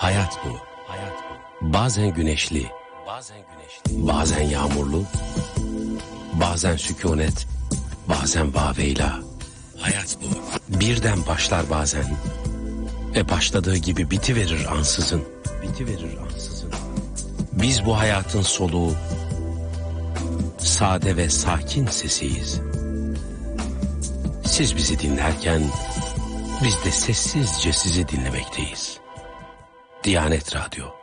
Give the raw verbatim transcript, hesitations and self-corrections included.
Hayat bu. Hayat bu. Bazen güneşli, bazen güneşli, bazen yağmurlu, bazen sükunet, bazen vaveyla. Hayat bu. Birden başlar bazen ve başladığı gibi bitiverir ansızın. Bitiverir ansızın. Biz bu hayatın soluğu, sade ve sakin sesiyiz. Siz bizi dinlerken biz de sessizce sizi dinlemekteyiz. Diyanet Radyo.